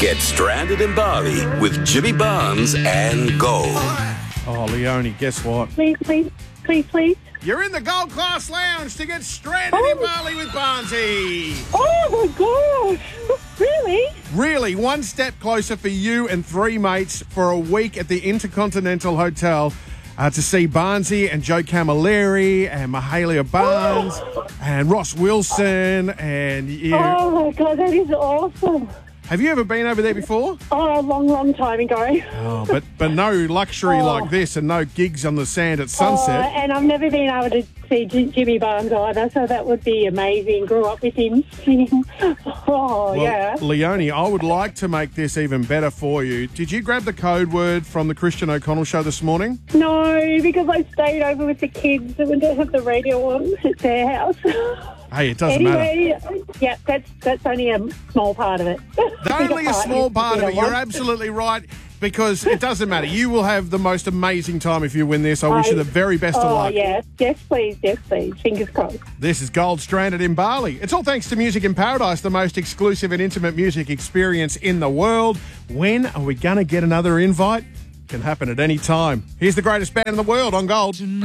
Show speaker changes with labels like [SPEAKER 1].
[SPEAKER 1] Get stranded in Bali with Jimmy Barnes and Gold.
[SPEAKER 2] Oh, Leonie, guess what?
[SPEAKER 3] Please, please, please, please.
[SPEAKER 2] You're in the Gold Class Lounge to get stranded in Bali with Barnesy.
[SPEAKER 3] Oh, my gosh. Really?
[SPEAKER 2] Really, one step closer for you and three mates for a week at the Intercontinental Hotel to see Barnesy and Joe Camilleri and Mahalia Barnes and Ross Wilson and you.
[SPEAKER 3] Oh, my God, that is awesome.
[SPEAKER 2] Have you ever been over there before?
[SPEAKER 3] Oh, a long, long time ago.
[SPEAKER 2] Oh, but no luxury like this and no gigs on the sand at sunset.
[SPEAKER 3] And I've never been able to see Jimmy Barnes either, so that would be amazing. Grew up with him. Yeah.
[SPEAKER 2] Leonie, I would like to make this even better for you. Did you grab the code word from the Christian O'Connell show this morning?
[SPEAKER 3] No, because I stayed over with the kids and we don't have the radio on at their house.
[SPEAKER 2] Hey, it doesn't matter.
[SPEAKER 3] Yeah, that's only a small part of it.
[SPEAKER 2] Only a small part of it. You're absolutely right, because it doesn't matter. You will have the most amazing time if you win this. I wish you the very best of luck.
[SPEAKER 3] Oh, yes, please. Fingers crossed.
[SPEAKER 2] This is Gold Stranded in Bali. It's all thanks to Music in Paradise, the most exclusive and intimate music experience in the world. When are we going to get another invite? Can happen at any time. Here's the greatest band in the world on Gold.